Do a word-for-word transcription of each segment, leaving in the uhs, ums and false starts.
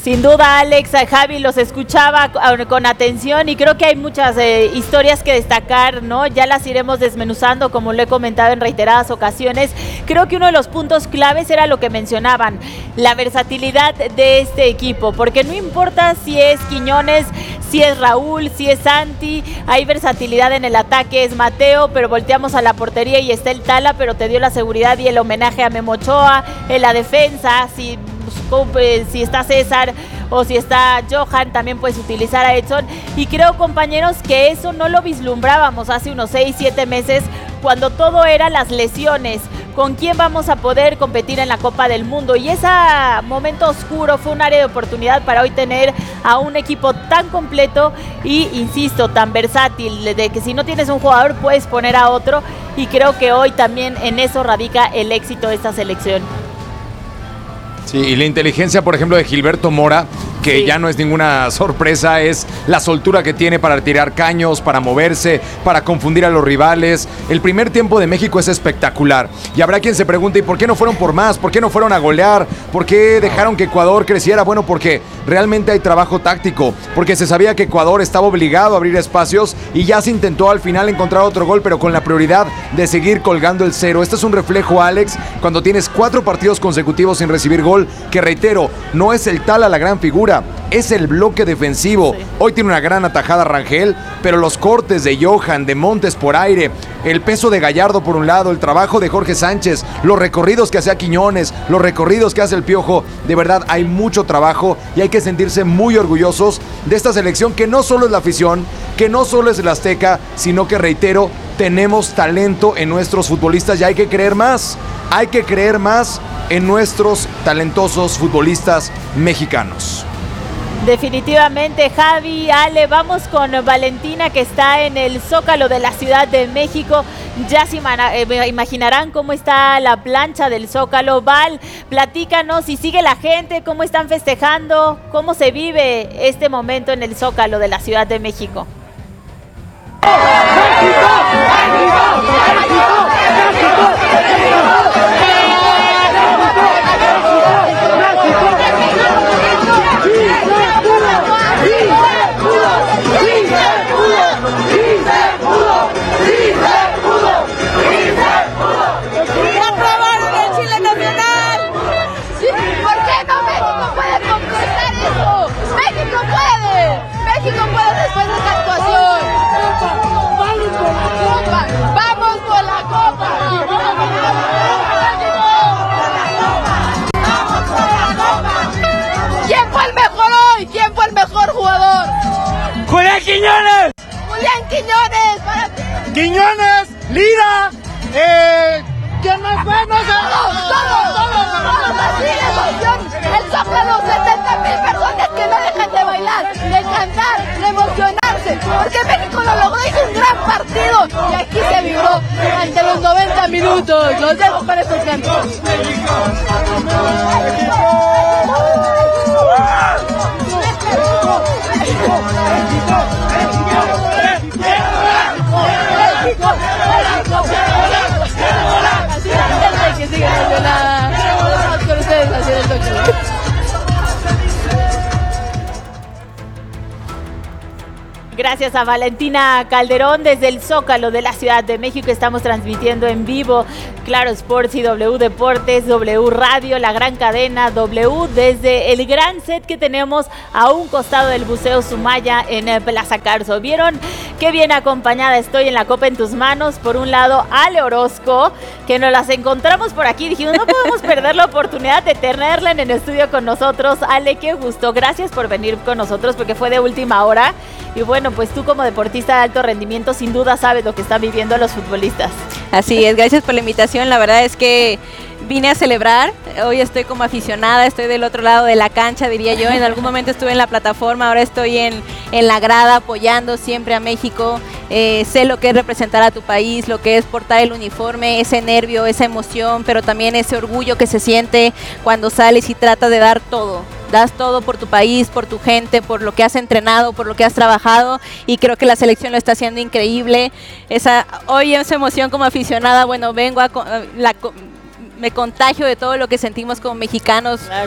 Sin duda, Alex, Javi, los escuchaba con atención y creo que hay muchas eh, historias que destacar, ¿no? Ya las iremos desmenuzando, como lo he comentado en reiteradas ocasiones. Creo que uno de los puntos claves era lo que mencionaban, la versatilidad de este equipo, porque no importa si es Quiñones, si es Raúl, si es Santi, hay versatilidad en el ataque, es Mateo, pero volteamos a la portería y está el Tala, pero te dio la seguridad y el homenaje a Memo Ochoa, en la defensa, si... si está César o si está Johan, también puedes utilizar a Edson, y creo, compañeros, que eso no lo vislumbrábamos hace unos seis, siete meses, cuando todo era las lesiones, con quién vamos a poder competir en la Copa del Mundo, y ese momento oscuro fue un área de oportunidad para hoy tener a un equipo tan completo y, insisto, tan versátil, de que si no tienes un jugador puedes poner a otro, y creo que hoy también en eso radica el éxito de esta selección. Sí, y la inteligencia, por ejemplo, de Gilberto Mora, que sí, ya no es ninguna sorpresa, es la soltura que tiene para tirar caños, para moverse, para confundir a los rivales. El primer tiempo de México es espectacular. Y habrá quien se pregunte, ¿y por qué no fueron por más? ¿Por qué no fueron a golear? ¿Por qué dejaron que Ecuador creciera? Bueno, porque realmente hay trabajo táctico, porque se sabía que Ecuador estaba obligado a abrir espacios y ya se intentó al final encontrar otro gol, pero con la prioridad de seguir colgando el cero. Este es un reflejo, Alex, cuando tienes cuatro partidos consecutivos sin recibir gol, que reitero, no es el Tala la gran figura, es el bloque defensivo. Sí. Hoy tiene una gran atajada Rangel, pero los cortes de Johan, de Montes por aire, el peso de Gallardo por un lado, el trabajo de Jorge Sánchez, los recorridos que hace Quiñones, los recorridos que hace el Piojo, de verdad hay mucho trabajo y hay que sentirse muy orgullosos de esta selección, que no solo es la afición, que no solo es el Azteca, sino que, reitero, tenemos talento en nuestros futbolistas y hay que creer más, hay que creer más en nuestros talentosos futbolistas mexicanos. Definitivamente, Javi, Ale, vamos con Valentina, que está en el Zócalo de la Ciudad de México. Ya se imaginarán cómo está la plancha del Zócalo. Val, platícanos si sigue la gente, cómo están festejando, cómo se vive este momento en el Zócalo de la Ciudad de México. ¡México! ¡México! ¡México! ¡México! ¡Vamos por la Copa! ¿Quién fue el mejor hoy? ¿Quién fue el mejor jugador? ¡Julián Quiñones! ¡Julián Quiñones! Para ti. ¡Quiñones! ¡Lira! Eh, ¿Quién más fue? No sé. ¡Todos! ¡Todos! ¡Todos! ¡Así la emoción! El Zócalo, setenta mil personas que no dejan de bailar, de cantar, de emocionarse, porque México lo logró, hizo un gran partido y aquí se vibró durante los noventa minutos. Los dejo para estos cantos. Así la gente que sigue emocionada. Vamos con ustedes hacia el Zócalo. Gracias a Valentina Calderón desde el Zócalo de la Ciudad de México. Estamos transmitiendo en vivo Claro Sports y W Deportes, W Radio, la gran cadena W, desde el gran set que tenemos a un costado del Buceo Sumaya en el Plaza Carso. ¿Vieron qué bien acompañada estoy en la Copa en tus manos? Por un lado, Ale Orozco, que nos las encontramos por aquí. Dijimos, no podemos perder la oportunidad de tenerla en el estudio con nosotros. Ale, qué gusto. Gracias por venir con nosotros porque fue de última hora. Y bueno, pues tú como deportista de alto rendimiento sin duda sabes lo que están viviendo los futbolistas. Así es, gracias por la invitación. La verdad es que vine a celebrar. Hoy estoy como aficionada, estoy del otro lado de la cancha, diría yo. En algún momento estuve en la plataforma, ahora estoy en, en la grada apoyando siempre a México. Eh, sé lo que es representar a tu país, lo que es portar el uniforme, ese nervio, esa emoción, pero también ese orgullo que se siente cuando sales y tratas de dar todo. Das todo por tu país, por tu gente, por lo que has entrenado, por lo que has trabajado, y creo que la selección lo está haciendo increíble. Esa, hoy esa emoción como aficionada, bueno, vengo a la, me contagio de todo lo que sentimos como mexicanos. Claro.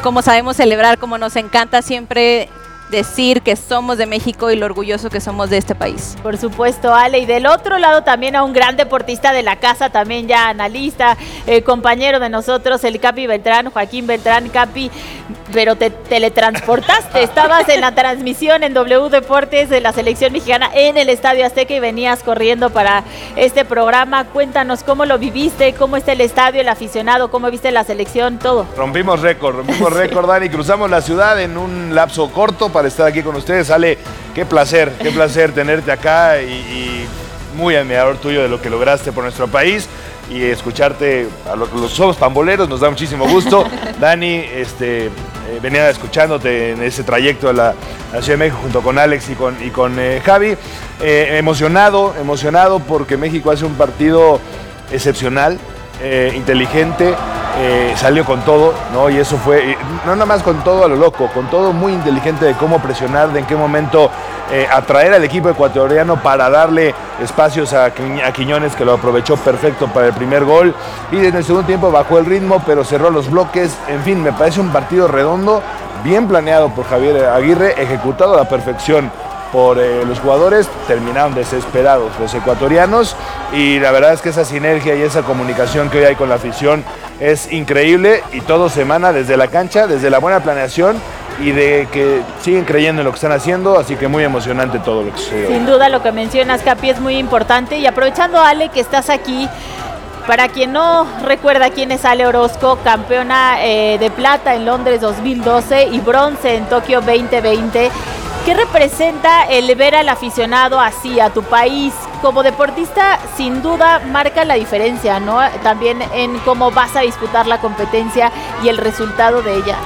como sabemos celebrar, como nos encanta siempre decir que somos de México y lo orgulloso que somos de este país. Por supuesto, Ale, y del otro lado también a un gran deportista de la casa, también ya analista, eh, compañero de nosotros, el Capi Beltrán, Joaquín Beltrán. Capi, pero te teletransportaste, estabas en la transmisión en W Deportes de la selección mexicana en el Estadio Azteca y venías corriendo para este programa. Cuéntanos cómo lo viviste, cómo está el estadio, el aficionado, cómo viste la selección, todo. Rompimos récord, rompimos récord, Dani, cruzamos la ciudad en un lapso corto para estar aquí con ustedes. Ale, qué placer, qué placer tenerte acá y, y muy admirador tuyo de lo que lograste por nuestro país y escucharte a los, los somos pamboleros, nos da muchísimo gusto. Dani, este, eh, venía escuchándote en ese trayecto a la, a la Ciudad de México junto con Alex y con, y con eh, Javi. Eh, emocionado, emocionado porque México hace un partido excepcional, eh, inteligente. Eh, salió con todo, ¿no? Y eso fue, eh, no nada más con todo a lo loco, con todo muy inteligente de cómo presionar, de en qué momento eh, atraer al equipo ecuatoriano para darle espacios a, a Quiñones, que lo aprovechó perfecto para el primer gol, y en el segundo tiempo bajó el ritmo, pero cerró los bloques. En fin, me parece un partido redondo, bien planeado por Javier Aguirre, ejecutado a la perfección por eh, los jugadores. Terminaron desesperados los ecuatorianos y la verdad es que esa sinergia y esa comunicación que hoy hay con la afición es increíble y todo se emana desde la cancha, desde la buena planeación y de que siguen creyendo en lo que están haciendo, así que muy emocionante todo lo que sucede. Sin duda lo que mencionas, Capi, es muy importante y aprovechando, Ale, que estás aquí, para quien no recuerda quién es Ale Orozco, campeona eh, de plata en Londres dos mil doce y bronce en Tokio veinte veinte, ¿qué representa el ver al aficionado así, a tu país? Como deportista, sin duda marca la diferencia, ¿no? También en cómo vas a disputar la competencia y el resultado de ella.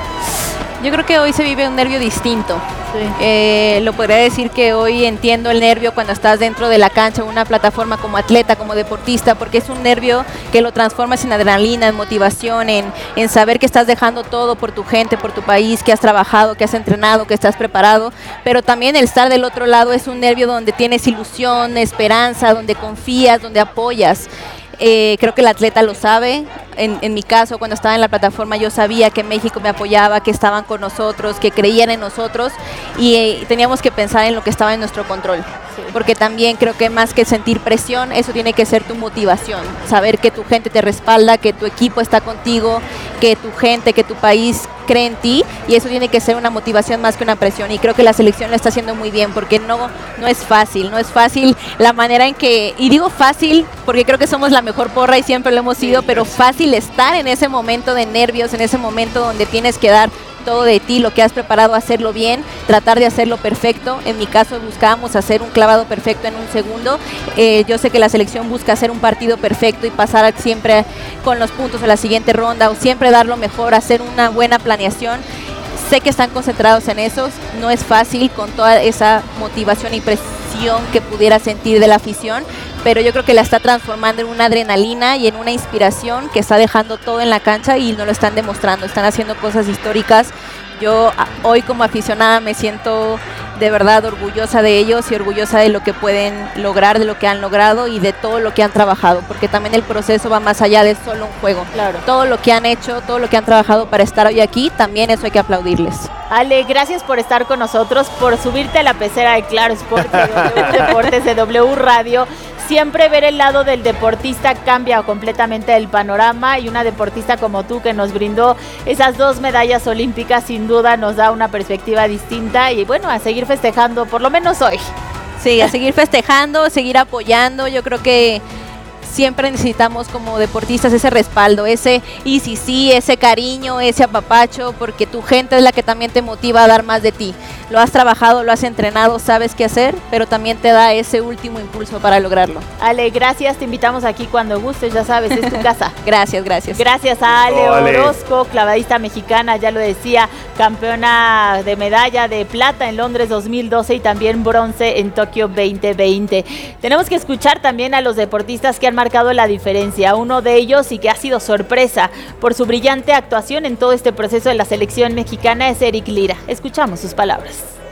Yo creo que hoy se vive un nervio distinto. Sí. Eh, lo podría decir que hoy entiendo el nervio cuando estás dentro de la cancha, en una plataforma como atleta, como deportista, porque es un nervio que lo transformas en adrenalina, en motivación, en, en saber que estás dejando todo por tu gente, por tu país, que has trabajado, que has entrenado, que estás preparado, pero también el estar del otro lado es un nervio donde tienes ilusión, esperanza, donde confías, donde apoyas. Eh, creo que el atleta lo sabe. En, en mi caso, cuando estaba en la plataforma, yo sabía que México me apoyaba, que estaban con nosotros, que creían en nosotros y eh, teníamos que pensar en lo que estaba en nuestro control. Sí. Porque también creo que más que sentir presión, eso tiene que ser tu motivación. Saber que tu gente te respalda, que tu equipo está contigo, que tu gente, que tu país cree en ti y eso tiene que ser una motivación más que una presión y creo que la selección lo está haciendo muy bien porque no, no es fácil, no es fácil la manera en que, y digo fácil porque creo que somos la mejor porra y siempre lo hemos sido, pero fácil estar en ese momento de nervios, en ese momento donde tienes que dar todo de ti, lo que has preparado, hacerlo bien, tratar de hacerlo perfecto. En mi caso buscábamos hacer un clavado perfecto en un segundo. Eh, yo sé que la selección busca hacer un partido perfecto y pasar siempre con los puntos a la siguiente ronda o siempre dar lo mejor, hacer una buena planeación. Sé que están concentrados en eso, no es fácil con toda esa motivación y presión que pudiera sentir de la afición, pero yo creo que la está transformando en una adrenalina y en una inspiración que está dejando todo en la cancha y nos lo están demostrando, están haciendo cosas históricas. Yo hoy como aficionada me siento de verdad orgullosa de ellos y orgullosa de lo que pueden lograr, de lo que han logrado y de todo lo que han trabajado, porque también el proceso va más allá de solo un juego. Claro. Todo lo que han hecho, todo lo que han trabajado para estar hoy aquí, también eso hay que aplaudirles. Ale, gracias por estar con nosotros, por subirte a la pecera de Claro Sport, de W Deportes, de W Radio. Siempre ver el lado del deportista cambia completamente el panorama y una deportista como tú que nos brindó esas dos medallas olímpicas sin duda nos da una perspectiva distinta y bueno, a seguir festejando por lo menos hoy. Sí, a seguir festejando, seguir apoyando. Yo creo que siempre necesitamos como deportistas ese respaldo, ese y sí, sí, ese cariño, ese apapacho, porque tu gente es la que también te motiva a dar más de ti. Lo has trabajado, lo has entrenado, sabes qué hacer, pero también te da ese último impulso para lograrlo. Ale, gracias, te invitamos aquí cuando gustes, ya sabes, es tu casa. Gracias, gracias. Gracias a Ale oh, Ale. Orozco, clavadista mexicana, ya lo decía, campeona de medalla de plata en Londres dos mil doce y también bronce en Tokio veinte veinte. Tenemos que escuchar también a los deportistas que han marcado la diferencia, uno de ellos y que ha sido sorpresa por su brillante actuación en todo este proceso de la selección mexicana es Eric Lira. Escuchamos sus palabras.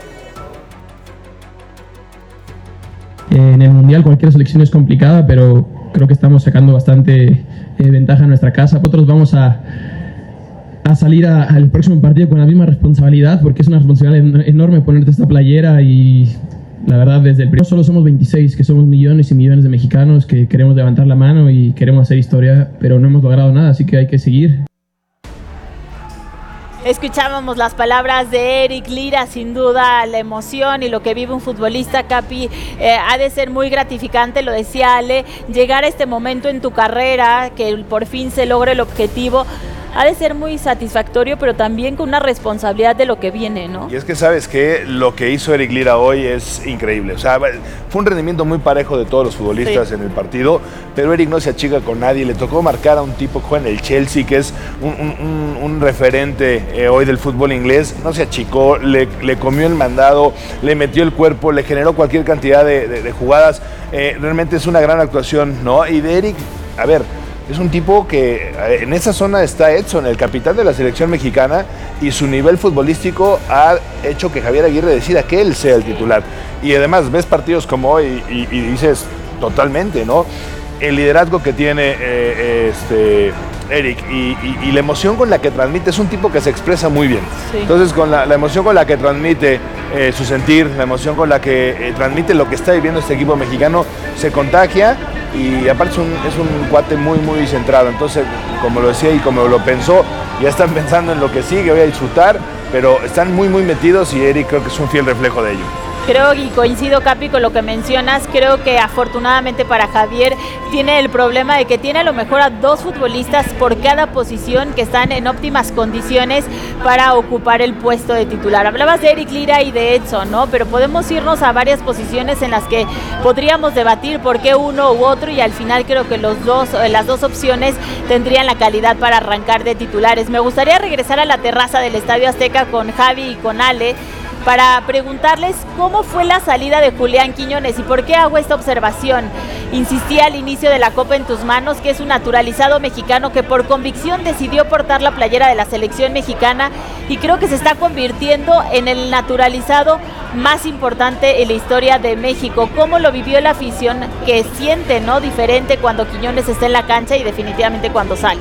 En el Mundial cualquier selección es complicada, pero creo que estamos sacando bastante eh, ventaja en nuestra casa. Nosotros vamos a, a salir a, al próximo partido con la misma responsabilidad, porque es una responsabilidad enorme ponerte esta playera y la verdad desde el principio solo somos veintiséis, que somos millones y millones de mexicanos que queremos levantar la mano y queremos hacer historia, pero no hemos logrado nada, así que hay que seguir. Escuchábamos las palabras de Eric Lira, sin duda la emoción y lo que vive un futbolista, Capi, eh, ha de ser muy gratificante, lo decía Ale, llegar a este momento en tu carrera, que por fin se logre el objetivo, ha de ser muy satisfactorio, pero también con una responsabilidad de lo que viene, ¿no? Y es que sabes que lo que hizo Eric Lira hoy es increíble. O sea, fue un rendimiento muy parejo de todos los futbolistas sí. en el partido, pero Eric no se achica con nadie. Le tocó marcar a un tipo que juega en el Chelsea, que es un, un, un referente eh, hoy del fútbol inglés. No se achicó, le, le comió el mandado, le metió el cuerpo, le generó cualquier cantidad de, de, de jugadas. Eh, realmente es una gran actuación, ¿no? Y de Eric, a ver, es un tipo que en esa zona está Edson, el capitán de la selección mexicana, y su nivel futbolístico ha hecho que Javier Aguirre decida que él sea el titular. Y además ves partidos como hoy y, y dices totalmente, ¿no? El liderazgo que tiene eh, este, Eric y, y, y la emoción con la que transmite, es un tipo que se expresa muy bien. Sí. Entonces con la, la emoción con la que transmite eh, su sentir, la emoción con la que eh, transmite lo que está viviendo este equipo mexicano, se contagia. Y aparte es un, es un cuate muy, muy centrado. Entonces, como lo decía y como lo pensó, ya están pensando en lo que sigue, voy a disfrutar, pero están muy, muy metidos y Eric creo que es un fiel reflejo de ello. Creo, y coincido, Capi, con lo que mencionas, creo que afortunadamente para Javier tiene el problema de que tiene a lo mejor a dos futbolistas por cada posición que están en óptimas condiciones para ocupar el puesto de titular. Hablabas de Eric Lira y de Edson, ¿no? Pero podemos irnos a varias posiciones en las que podríamos debatir por qué uno u otro, y al final creo que los dos, las dos opciones tendrían la calidad para arrancar de titulares. Me gustaría regresar a la terraza del Estadio Azteca con Javi y con Ale para preguntarles cómo fue la salida de Julián Quiñones y por qué hago esta observación. Insistí al inicio de la Copa en tus manos que es un naturalizado mexicano que por convicción decidió portar la playera de la selección mexicana y creo que se está convirtiendo en el naturalizado más importante en la historia de México. ¿Cómo lo vivió la afición que siente, ¿no?, diferente cuando Quiñones está en la cancha y definitivamente cuando sale?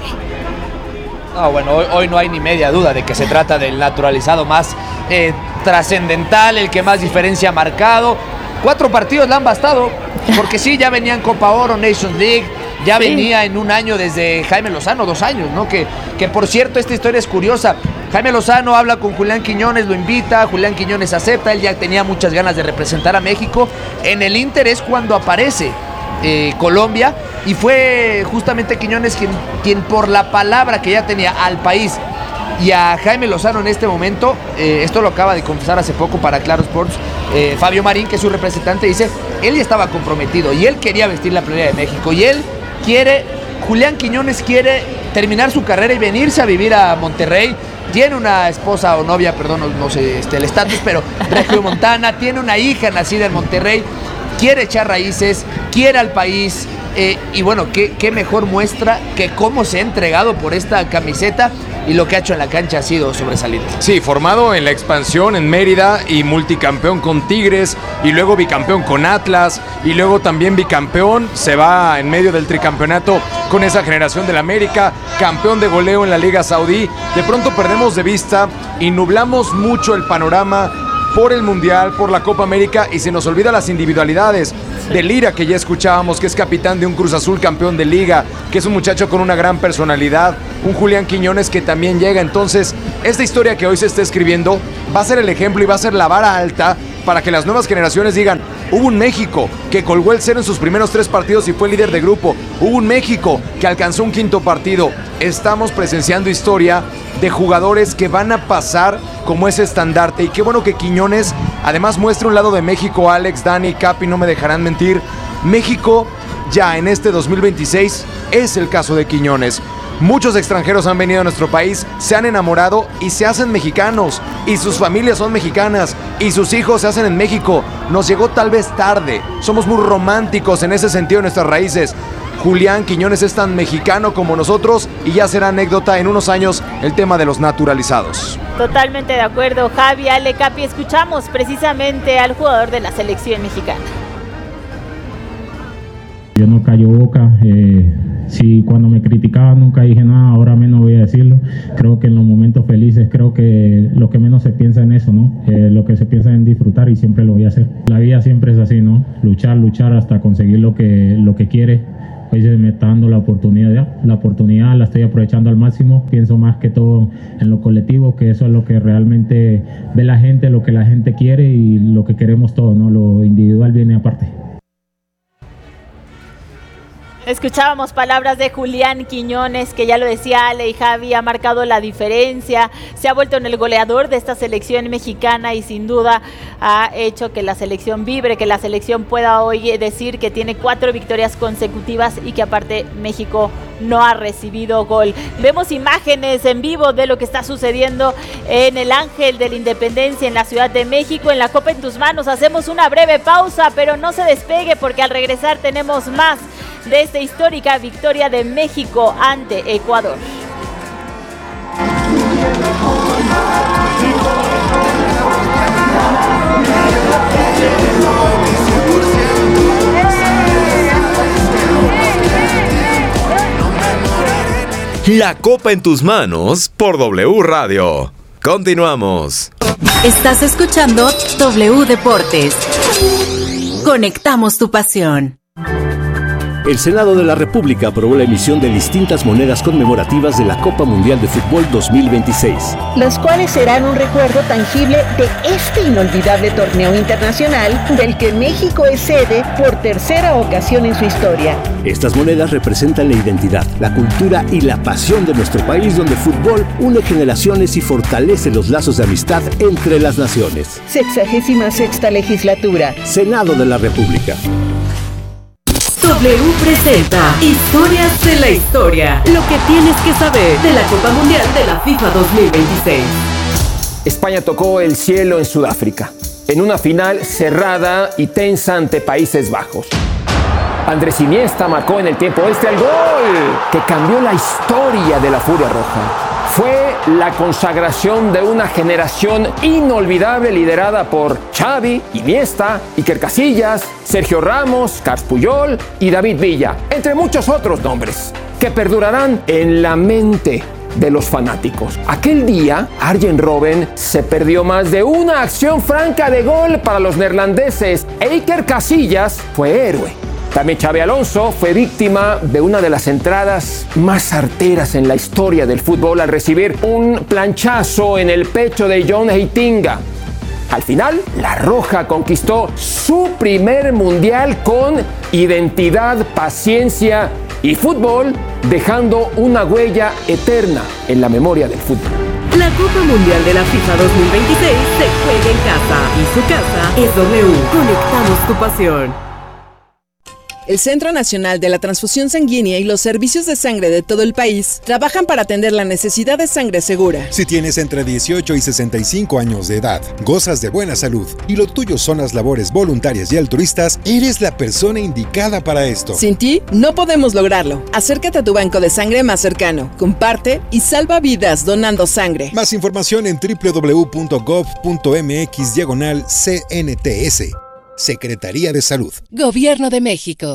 No, bueno, hoy, hoy no hay ni media duda de que se trata del naturalizado más eh, trascendental, el que más diferencia ha marcado. Cuatro partidos le han bastado, porque sí, ya venía en Copa Oro, Nations League, ya sí. venía en un año desde Jaime Lozano, dos años, ¿no? Que, que por cierto, esta historia es curiosa. Jaime Lozano habla con Julián Quiñones, lo invita, Julián Quiñones acepta, él ya tenía muchas ganas de representar a México. En el Inter es cuando aparece Eh, Colombia, y fue justamente Quiñones quien, quien por la palabra que ya tenía al país y a Jaime Lozano en este momento, eh, esto lo acaba de confesar hace poco para Claro Sports, eh, Fabio Marín, que es su representante, dice, él ya estaba comprometido y él quería vestir la playera de México y él quiere, Julián Quiñones quiere terminar su carrera y venirse a vivir a Monterrey. Tiene una esposa o novia, perdón, no, no sé este, el estatus, pero regiomontana, tiene una hija nacida en Monterrey, quiere echar raíces, quiere al país, eh, y bueno, ¿qué, qué mejor muestra que cómo se ha entregado por esta camiseta, y lo que ha hecho en la cancha ha sido sobresaliente. Sí, formado en la expansión en Mérida y multicampeón con Tigres, y luego bicampeón con Atlas, y luego también bicampeón, se va en medio del tricampeonato con esa generación del América, campeón de goleo en la Liga Saudí. De pronto perdemos de vista y nublamos mucho el panorama por el Mundial, por la Copa América, y se nos olvida las individualidades de Lira, que ya escuchábamos, que es capitán de un Cruz Azul campeón de Liga, que es un muchacho con una gran personalidad, un Julián Quiñones que también llega. Entonces, esta historia que hoy se está escribiendo va a ser el ejemplo y va a ser la vara alta para que las nuevas generaciones digan, hubo un México que colgó el cero en sus primeros tres partidos y fue líder de grupo, hubo un México que alcanzó un quinto partido. Estamos presenciando historia de jugadores que van a pasar como ese estandarte, y qué bueno que Quiñones además muestre un lado de México. Alex, Dani, Capi, no me dejarán mentir, México ya en este dos mil veintiséis es el caso de Quiñones. Muchos extranjeros han venido a nuestro país, se han enamorado y se hacen mexicanos, y sus familias son mexicanas, y sus hijos se hacen en México. Nos llegó tal vez tarde, somos muy románticos en ese sentido de nuestras raíces. Julián Quiñones es tan mexicano como nosotros, y ya será anécdota en unos años el tema de los naturalizados. Totalmente de acuerdo, Javi, Ale, Capi. Escuchamos precisamente al jugador de la selección mexicana. Yo no callo boca, eh, Si cuando me criticaban nunca dije nada, ahora menos voy a decirlo. Creo que en los momentos felices, creo que lo que menos se piensa en eso, ¿no? Eh, lo que se piensa en disfrutar y siempre lo voy a hacer. La vida siempre es así, ¿no? Luchar, luchar hasta conseguir lo que, lo que quiere. Hoy se me está dando la oportunidad, la oportunidad la estoy aprovechando al máximo. Pienso más que todo en lo colectivo, que eso es lo que realmente ve la gente, lo que la gente quiere y lo que queremos todos, ¿no? Lo individual viene aparte. Escuchábamos palabras de Julián Quiñones, que ya lo decía Ale y Javi, ha marcado la diferencia, se ha vuelto en el goleador de esta selección mexicana y sin duda ha hecho que la selección vibre, que la selección pueda hoy decir que tiene cuatro victorias consecutivas y que aparte México no ha recibido gol. Vemos imágenes en vivo de lo que está sucediendo en el Ángel de la Independencia en la Ciudad de México, en la Copa en tus manos. Hacemos una breve pausa, pero no se despegue porque al regresar tenemos más de esta histórica victoria de México ante Ecuador. La Copa en tus manos por W Radio. Continuamos. Estás escuchando W Deportes. Conectamos tu pasión. El Senado de la República aprobó la emisión de distintas monedas conmemorativas de la Copa Mundial de Fútbol dos mil veintiséis. Las cuales serán un recuerdo tangible de este inolvidable torneo internacional del que México es sede por tercera ocasión en su historia. Estas monedas representan la identidad, la cultura y la pasión de nuestro país, donde el fútbol une generaciones y fortalece los lazos de amistad entre las naciones. Sexagésima sexta legislatura. Senado de la República. W presenta Historias de la Historia. Lo que tienes que saber de la Copa Mundial de la FIFA dos mil veintiséis. España tocó el cielo en Sudáfrica, en una final cerrada y tensa ante Países Bajos. Andrés Iniesta marcó en el tiempo extra el gol que cambió la historia de la Furia Roja. Fue la consagración de una generación inolvidable liderada por Xavi, Iniesta, Iker Casillas, Sergio Ramos, Carles Puyol y David Villa, entre muchos otros nombres, que perdurarán en la mente de los fanáticos. Aquel día, Arjen Robben se perdió más de una acción franca de gol para los neerlandeses e Iker Casillas fue héroe. También Xabi Alonso fue víctima de una de las entradas más certeras en la historia del fútbol al recibir un planchazo en el pecho de John Heitinga. Al final, la Roja conquistó su primer mundial con identidad, paciencia y fútbol, dejando una huella eterna en la memoria del fútbol. La Copa Mundial de la FIFA dos mil veintiséis se juega en casa y su casa es W. Conectamos tu pasión. El Centro Nacional de la Transfusión Sanguínea y los servicios de sangre de todo el país trabajan para atender la necesidad de sangre segura. Si tienes entre dieciocho y sesenta y cinco años de edad, gozas de buena salud y lo tuyo son las labores voluntarias y altruistas, eres la persona indicada para esto. Sin ti, no podemos lograrlo. Acércate a tu banco de sangre más cercano, comparte y salva vidas donando sangre. Más información en doble u doble u doble u punto gov punto m x diagonal C N T S. Secretaría de Salud. Gobierno de México.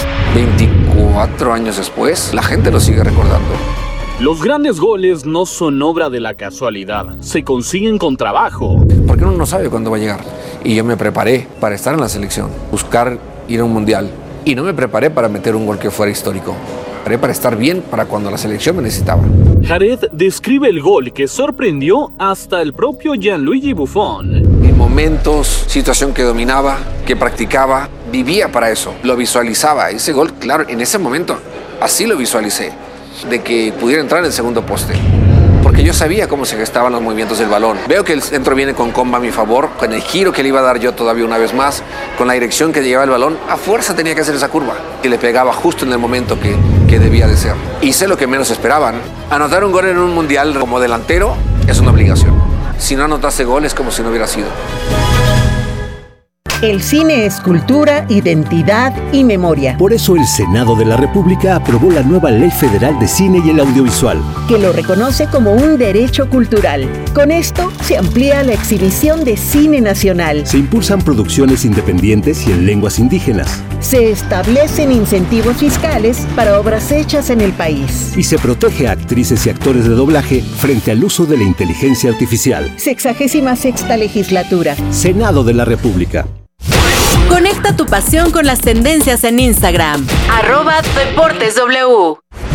veinticuatro años después, la gente lo sigue recordando. Los grandes goles no son obra de la casualidad, se consiguen con trabajo. Porque uno no sabe cuándo va a llegar. Y yo me preparé para estar en la selección, buscar ir a un mundial. Y no me preparé para meter un gol que fuera histórico. Me preparé para estar bien para cuando la selección me necesitaba. Jared describe el gol que sorprendió hasta el propio Gianluigi Buffon. En momentos, situación que dominaba, que practicaba, vivía para eso, lo visualizaba. Ese gol, claro, en ese momento, así lo visualicé, de que pudiera entrar en el segundo poste. Porque yo sabía cómo se gestaban los movimientos del balón. Veo que el centro viene con comba a mi favor, con el giro que le iba a dar yo todavía una vez más, con la dirección que llevaba el balón, a fuerza tenía que hacer esa curva. Y le pegaba justo en el momento que, que debía de ser. Hice lo que menos esperaban. Anotar un gol en un mundial como delantero es una obligación. Si no anotase gol es como si no hubiera sido. El cine es cultura, identidad y memoria. Por eso el Senado de la República aprobó la nueva Ley Federal de Cine y el Audiovisual, que lo reconoce como un derecho cultural. Con esto se amplía la exhibición de cine nacional. Se impulsan producciones independientes y en lenguas indígenas. Se establecen incentivos fiscales para obras hechas en el país. Y se protege a actrices y actores de doblaje frente al uso de la inteligencia artificial. Sexagésima sexta legislatura. Senado de la República. Conecta tu pasión con las tendencias en Instagram. Arroba Deportes W.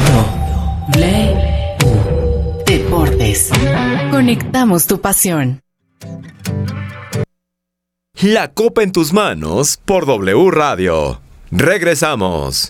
Deportes. Conectamos tu pasión. La Copa en tus manos por W Radio. Regresamos.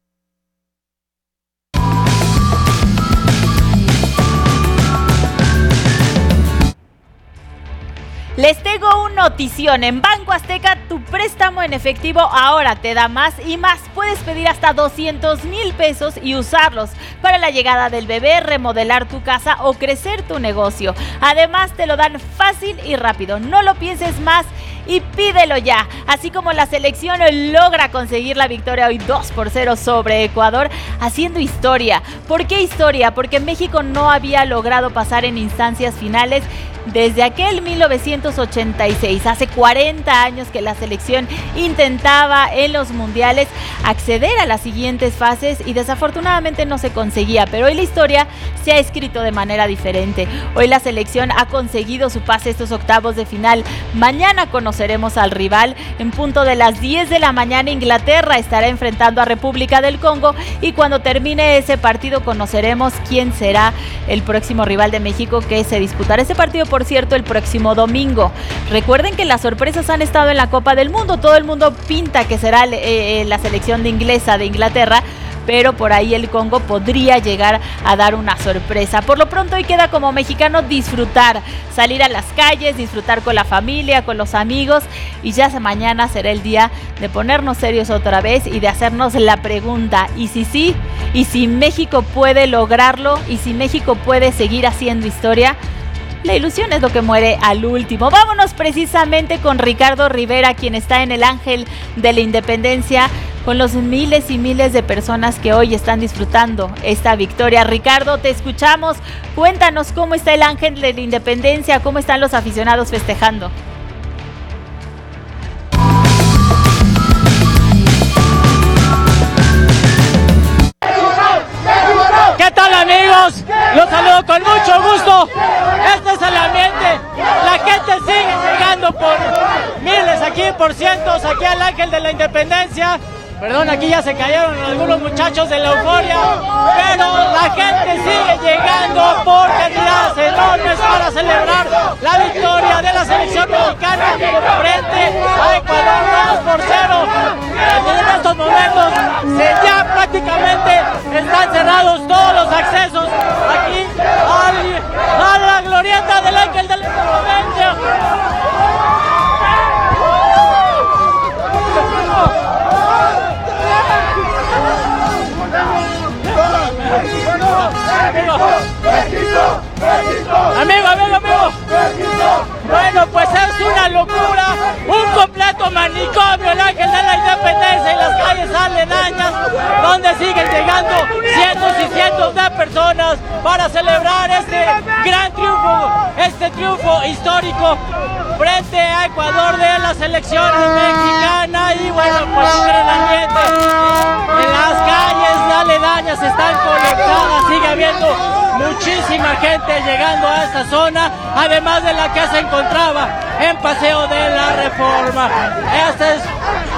Les tengo un notición. En Banco Azteca, tu préstamo en efectivo ahora te da más y más. Puedes pedir hasta doscientos mil pesos y usarlos para la llegada del bebé, remodelar tu casa o crecer tu negocio. Además, te lo dan fácil y rápido. No lo pienses más y pídelo ya. Así como la selección logra conseguir la victoria hoy dos por cero sobre Ecuador, haciendo historia. ¿Por qué historia? Porque México no había logrado pasar en instancias finales desde aquel mil novecientos ochenta y seis, hace cuarenta años que la selección intentaba en los mundiales acceder a las siguientes fases y desafortunadamente no se conseguía, pero hoy la historia se ha escrito de manera diferente. Hoy la selección ha conseguido su pase a estos octavos de final. Mañana conoceremos al rival. En punto de las diez de la mañana, Inglaterra estará enfrentando a República del Congo y cuando termine ese partido conoceremos quién será el próximo rival de México que se disputará ese partido, por cierto, el próximo domingo. Recuerden que las sorpresas han estado en la Copa del Mundo. Todo el mundo pinta que será eh, la selección de inglesa de Inglaterra, pero por ahí el Congo podría llegar a dar una sorpresa. Por lo pronto hoy queda como mexicano disfrutar, salir a las calles, disfrutar con la familia, con los amigos, y ya mañana será el día de ponernos serios otra vez y de hacernos la pregunta, ¿y si sí? ¿Y si México puede lograrlo? ¿Y si México puede seguir haciendo historia? La ilusión es lo que muere al último. Vámonos precisamente con Ricardo Rivera, quien está en el Ángel de la Independencia, con los miles y miles de personas que hoy están disfrutando esta victoria. Ricardo, te escuchamos. Cuéntanos cómo está el Ángel de la Independencia, cómo están los aficionados festejando. ¿Qué tal, amigos? Los saludo con mucho gusto. Este es el ambiente. La gente sigue llegando por miles, aquí por cientos, aquí al Ángel de la Independencia. Perdón, aquí ya se cayeron algunos muchachos de la euforia, pero la gente sigue llegando por cantidades enormes para celebrar la victoria de la selección mexicana frente a Ecuador dos por cero. En estos momentos se ya prácticamente están cerrados todos los accesos aquí al, a la glorieta del Ángel de la Independencia. Amigo, amigo, amigo. Bueno, pues es una locura, un completo manicomio el Ángel de la Independencia y las calles aledañas, donde siguen llegando cientos y cientos de personas para celebrar este gran triunfo, este triunfo histórico frente a Ecuador de la selección mexicana. Y bueno, pues el ambiente en las calles aledañas están conectadas, sigue habiendo muchísima gente llegando a esta zona, además de la que se encontraba en Paseo de la Reforma. Este es,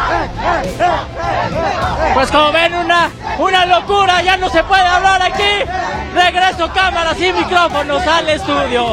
pues como ven, una, una locura, ya no se puede hablar aquí. Regreso cámaras y micrófonos al estudio.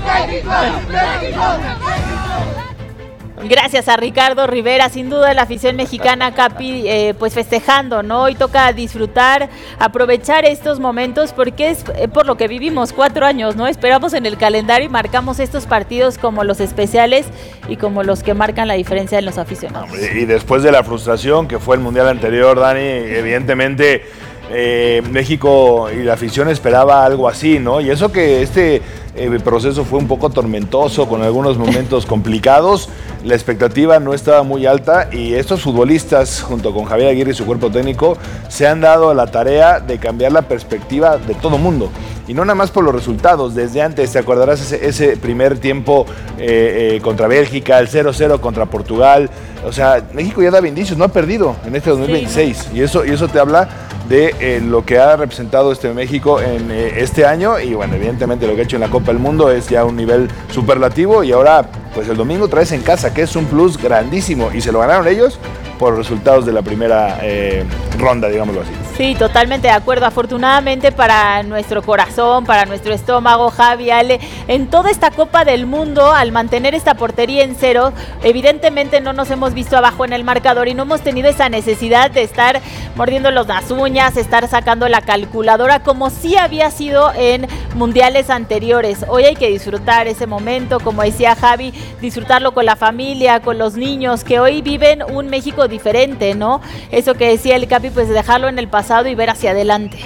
Gracias a Ricardo Rivera, sin duda la afición mexicana, Capi, eh, pues festejando, ¿no? Hoy toca disfrutar, aprovechar estos momentos porque es eh, por lo que vivimos cuatro años, ¿no? Esperamos en el calendario y marcamos estos partidos como los especiales y como los que marcan la diferencia en los aficionados. Y después de la frustración que fue el Mundial anterior, Dani, evidentemente eh, México y la afición esperaba algo así, ¿no? Y eso que este eh, proceso fue un poco tormentoso, con algunos momentos complicados, la expectativa no estaba muy alta y estos futbolistas, junto con Javier Aguirre y su cuerpo técnico, se han dado la tarea de cambiar la perspectiva de todo mundo. Y no nada más por los resultados, desde antes, te acordarás ese, ese primer tiempo eh, eh, contra Bélgica, el cero cero contra Portugal. O sea, México ya daba indicios, no ha perdido en este dos mil veintiséis. Sí. Y, eso, y eso te habla de eh, lo que ha representado este México en eh, este año. Y bueno, evidentemente lo que ha hecho en la Copa del Mundo es ya un nivel superlativo. Y ahora, pues el domingo otra vez en casa, que es un plus grandísimo. Y se lo ganaron ellos por resultados de la primera eh, ronda, digámoslo así. Sí, totalmente de acuerdo. Afortunadamente para nuestro corazón, para nuestro estómago, Javi, Ale, en toda esta Copa del Mundo, al mantener esta portería en cero, evidentemente no nos hemos visto abajo en el marcador y no hemos tenido esa necesidad de estar mordiendo las uñas, estar sacando la calculadora, como sí había sido en mundiales anteriores. Hoy hay que disfrutar ese momento, como decía Javi, disfrutarlo con la familia, con los niños, que hoy viven un México diferente, ¿no? Eso que decía el Capi, pues dejarlo en el pasado y ver hacia adelante.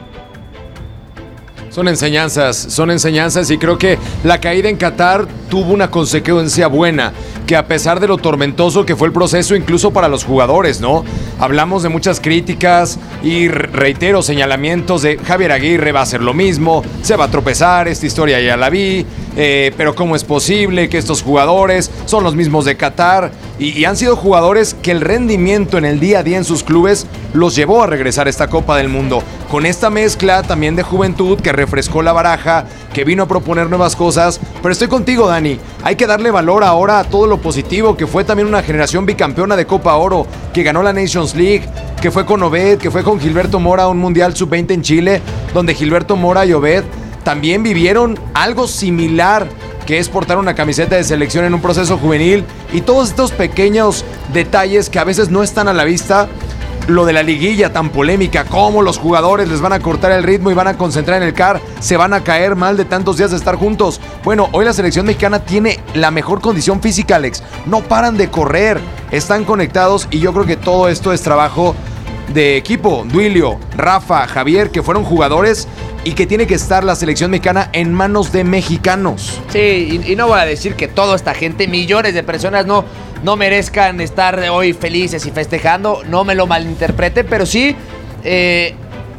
Son enseñanzas, son enseñanzas y creo que la caída en Qatar tuvo una consecuencia buena, que a pesar de lo tormentoso que fue el proceso, incluso para los jugadores, ¿no? Hablamos de muchas críticas y reitero señalamientos de Javier Aguirre va a hacer lo mismo, se va a tropezar, esta historia ya la vi, eh, pero ¿cómo es posible que estos jugadores son los mismos de Qatar? Y, y han sido jugadores que el rendimiento en el día a día en sus clubes los llevó a regresar a esta Copa del Mundo, con esta mezcla también de juventud que refrescó la baraja, que vino a proponer nuevas cosas. Pero estoy contigo, Dani, hay que darle valor ahora a todo lo positivo, que fue también una generación bicampeona de Copa Oro, que ganó la Nations League, que fue con Obed, que fue con Gilberto Mora a un Mundial sub veinte en Chile, donde Gilberto Mora y Obed también vivieron algo similar, que es portar una camiseta de selección en un proceso juvenil, y todos estos pequeños detalles que a veces no están a la vista. Lo de la liguilla tan polémica, cómo los jugadores les van a cortar el ritmo y van a concentrar en el C A R, se van a caer mal de tantos días de estar juntos. Bueno, hoy la selección mexicana tiene la mejor condición física, Alex. No paran de correr, están conectados y yo creo que todo esto es trabajo de equipo. Duilio, Rafa, Javier, que fueron jugadores y que tiene que estar la selección mexicana en manos de mexicanos. Sí, y, y no voy a decir que toda esta gente, millones de personas, no, no merezcan estar hoy felices y festejando, no me lo malinterprete, pero sí, eh,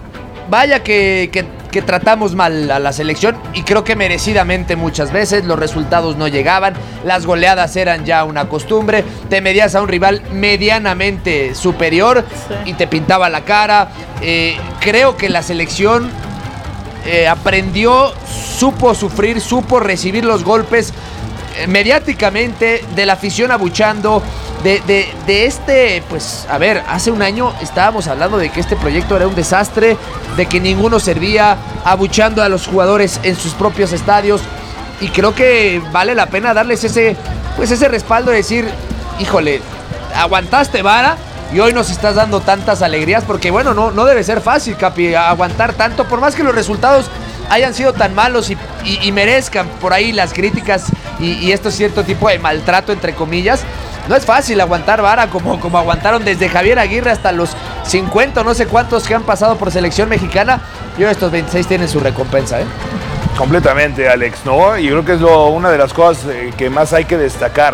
vaya que, que, que tratamos mal a la selección y creo que merecidamente muchas veces, los resultados no llegaban, las goleadas eran ya una costumbre, te medías a un rival medianamente superior sí. y te pintaba la cara. Eh, creo que la selección eh, aprendió, supo sufrir, supo recibir los golpes eh, mediáticamente, de la afición abuchando, de, de, de este, pues, a ver, hace un año estábamos hablando de que este proyecto era un desastre, de que ninguno servía, abuchando a los jugadores en sus propios estadios, y creo que vale la pena darles ese, pues, ese respaldo de decir, híjole, aguantaste vara, y hoy nos estás dando tantas alegrías, porque bueno, no, no debe ser fácil, Capi, aguantar tanto, por más que los resultados hayan sido tan malos y, y, y merezcan por ahí las críticas y, y esto cierto tipo de maltrato, entre comillas. No es fácil aguantar vara como, como aguantaron desde Javier Aguirre hasta los cincuenta, no sé cuántos que han pasado por selección mexicana, y hoy estos veintiséis tienen su recompensa, ¿eh? Completamente, Alex, ¿no? Y creo que es lo, una de las cosas que más hay que destacar,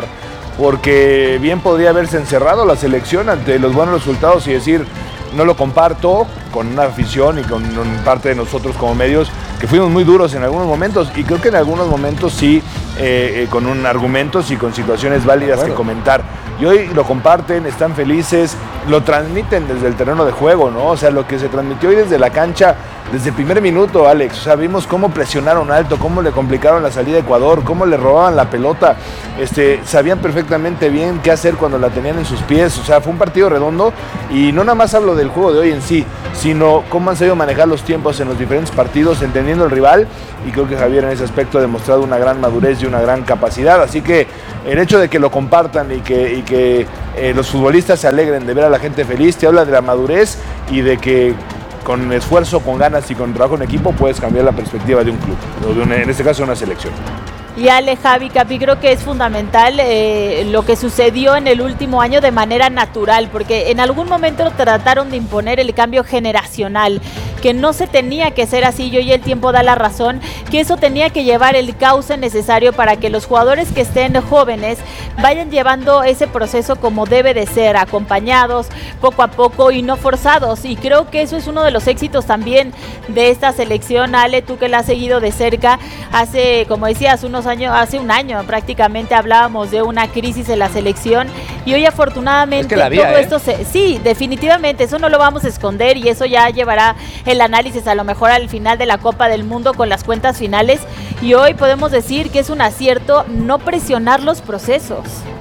porque bien podría haberse encerrado la selección ante los buenos resultados y decir, no lo comparto, con una afición y con parte de nosotros como medios, que fuimos muy duros en algunos momentos, y creo que en algunos momentos sí, eh, eh, con un argumentos y con situaciones válidas claro. que comentar. Y hoy lo comparten, están felices, lo transmiten desde el terreno de juego, ¿no? O sea, lo que se transmitió hoy desde la cancha, desde el primer minuto, Alex, o sea, vimos cómo presionaron alto, cómo le complicaron la salida a Ecuador, cómo le robaban la pelota, este, sabían perfectamente bien qué hacer cuando la tenían en sus pies, o sea, fue un partido redondo, y no nada más hablo del juego de hoy en sí, sino cómo han sabido manejar los tiempos en los diferentes partidos, entendiendo el rival, y creo que Javier en ese aspecto ha demostrado una gran madurez y una gran capacidad, así que el hecho de que lo compartan y que, y que eh, los futbolistas se alegren de ver a la gente feliz, te habla de la madurez y de que con esfuerzo, con ganas y con trabajo en equipo puedes cambiar la perspectiva de un club, o de una, en este caso una selección. Y Ale, Javi, Capi, creo que es fundamental eh, lo que sucedió en el último año de manera natural, porque en algún momento trataron de imponer el cambio generacional, que no se tenía que ser así, y hoy el tiempo da la razón, que eso tenía que llevar el cauce necesario para que los jugadores que estén jóvenes vayan llevando ese proceso como debe de ser, acompañados poco a poco y no forzados, y creo que eso es uno de los éxitos también de esta selección. Ale, tú que la has seguido de cerca, hace, como decías, unos años, hace un año prácticamente hablábamos de una crisis en la selección, y hoy afortunadamente es que la había, todo ¿eh? esto se, sí, definitivamente, eso no lo vamos a esconder, y eso ya llevará el análisis a lo mejor al final de la Copa del Mundo con las cuentas finales, y hoy podemos decir que es un acierto no presionar los procesos.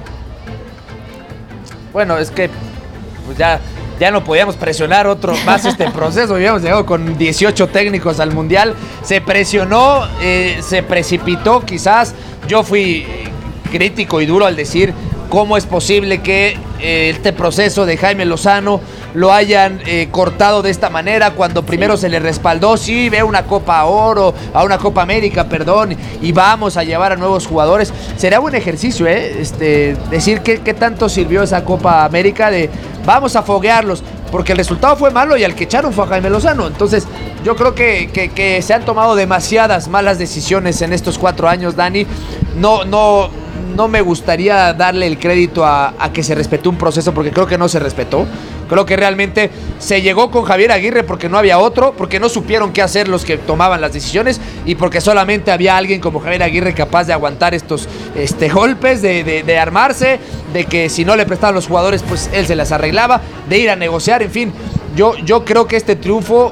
Bueno, es que pues ya, ya no podíamos presionar otro más este proceso. Habíamos llegado con dieciocho técnicos al Mundial. Se presionó, eh, se precipitó quizás. Yo fui crítico y duro al decir cómo es posible que eh, este proceso de Jaime Lozano lo hayan eh, cortado de esta manera, cuando primero sí se le respaldó, sí, ve una Copa Oro, a una Copa América, perdón, y vamos a llevar a nuevos jugadores. Será buen ejercicio, ¿eh? Este, decir qué, qué tanto sirvió esa Copa América de vamos a foguearlos, porque el resultado fue malo y al que echaron fue a Jaime Lozano. Entonces, yo creo que, que, que se han tomado demasiadas malas decisiones en estos cuatro años, Dani. No, no, no me gustaría darle el crédito a, a que se respetó un proceso, porque creo que no se respetó. Creo que realmente se llegó con Javier Aguirre porque no había otro, porque no supieron qué hacer los que tomaban las decisiones, y porque solamente había alguien como Javier Aguirre capaz de aguantar estos este, golpes, de, de, de armarse, de que si no le prestaban los jugadores, pues él se las arreglaba, de ir a negociar, en fin. Yo, yo creo que este triunfo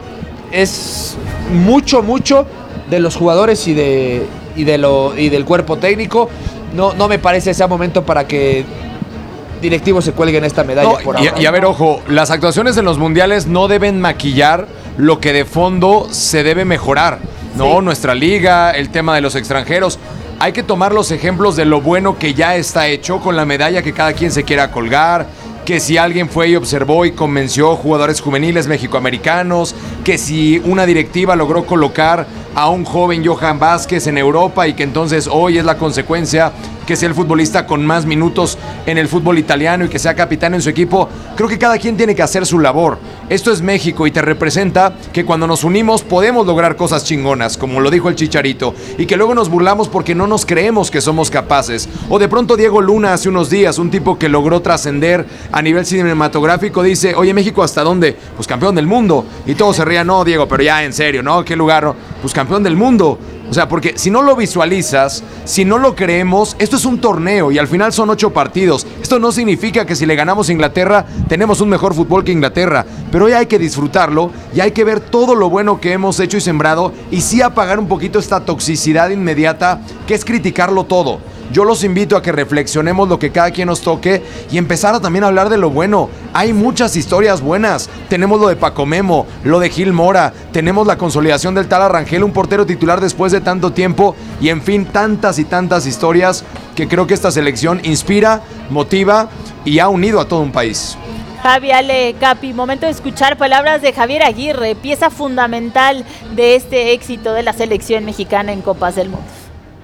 es mucho, mucho de los jugadores y, de, y, de lo, y del cuerpo técnico. No, no me parece ese momento para que directivos se cuelguen esta medalla. No, por y, ahora. y a ver, ojo, las actuaciones en los mundiales no deben maquillar lo que de fondo se debe mejorar, ¿no? Sí. Nuestra liga, el tema de los extranjeros. Hay que tomar los ejemplos de lo bueno que ya está hecho con la medalla que cada quien se quiera colgar, que si alguien fue y observó y convenció jugadores juveniles mexicoamericanos, que si una directiva logró colocar a un joven Johan Vázquez en Europa y que entonces hoy es la consecuencia que sea el futbolista con más minutos en el fútbol italiano y que sea capitán en su equipo. Creo que cada quien tiene que hacer su labor. Esto es México y te representa que cuando nos unimos podemos lograr cosas chingonas, como lo dijo el Chicharito, y que luego nos burlamos porque no nos creemos que somos capaces. O de pronto Diego Luna hace unos días, un tipo que logró trascender a nivel cinematográfico, dice, oye, México, ¿hasta dónde? Pues campeón del mundo. Y todos se rían, no, Diego, pero ya en serio, ¿no? ¿Qué lugar? Pues campeón del mundo. O sea, porque si no lo visualizas, si no lo creemos, esto es un torneo y al final son ocho partidos. Esto no significa que si le ganamos a Inglaterra tenemos un mejor fútbol que Inglaterra, pero hoy hay que disfrutarlo y hay que ver todo lo bueno que hemos hecho y sembrado, y sí apagar un poquito esta toxicidad inmediata que es criticarlo todo. Yo los invito a que reflexionemos lo que cada quien nos toque y empezar a también hablar de lo bueno. Hay muchas historias buenas. Tenemos lo de Paco Memo, lo de Gil Mora, tenemos la consolidación del Tala Rangel, un portero titular después de tanto tiempo, y en fin, tantas y tantas historias que creo que esta selección inspira, motiva y ha unido a todo un país. Javi, Ale, Capi, momento de escuchar palabras de Javier Aguirre, pieza fundamental de este éxito de la selección mexicana en Copas del Mundo.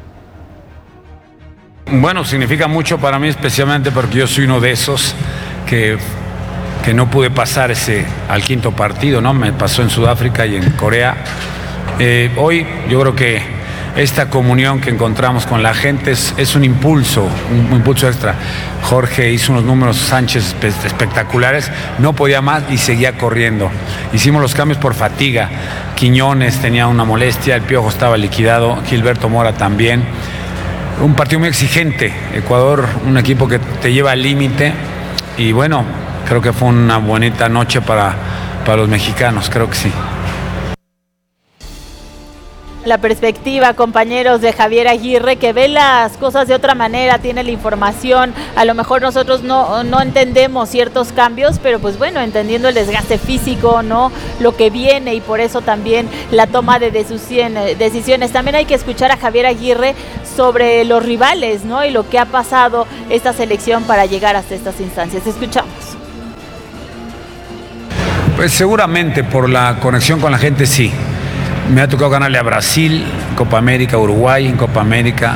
Bueno, significa mucho para mí, especialmente porque yo soy uno de esos que, que no pude pasar ese al quinto partido, ¿no? Me pasó en Sudáfrica y en Corea. Eh, hoy yo creo que esta comunión que encontramos con la gente es, es un impulso, un, un impulso extra. Jorge hizo unos números, Sánchez espectaculares, no podía más y seguía corriendo. Hicimos los cambios por fatiga. Quiñones tenía una molestia, el Piojo estaba liquidado, Gilberto Mora también. Un partido muy exigente, Ecuador, un equipo que te lleva al límite, y bueno, creo que fue una bonita noche para, para los mexicanos, creo que sí. La perspectiva, compañeros, de Javier Aguirre, que ve las cosas de otra manera, tiene la información, a lo mejor nosotros no, no entendemos ciertos cambios, pero pues bueno, entendiendo el desgaste físico, ¿no? Lo que viene, y por eso también la toma de decisiones. También hay que escuchar a Javier Aguirre sobre los rivales, ¿no? Y lo que ha pasado esta selección para llegar hasta estas instancias. Escuchamos. Pues seguramente por la conexión con la gente, sí. Me ha tocado ganarle a Brasil, en Copa América, Uruguay en Copa América,